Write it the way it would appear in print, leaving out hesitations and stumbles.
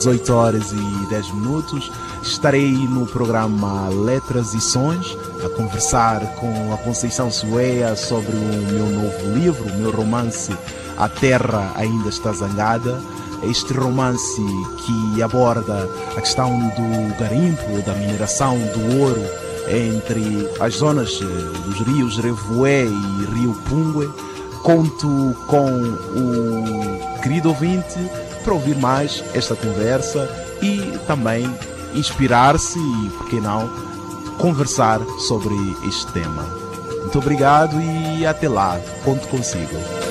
18 horas e 10 minutos. Estarei no programa Letras e Sons, a conversar com a Conceição Sueia sobre o meu novo livro, o meu romance A Terra Ainda Está Zangada. Este romance que aborda a questão do garimpo, da mineração do ouro entre as zonas dos rios Revoé e Rio Pungue. Conto com o querido ouvinte para ouvir mais esta conversa e também inspirar-se e, por que não, conversar sobre este tema. Muito obrigado e até lá. Conto consigo.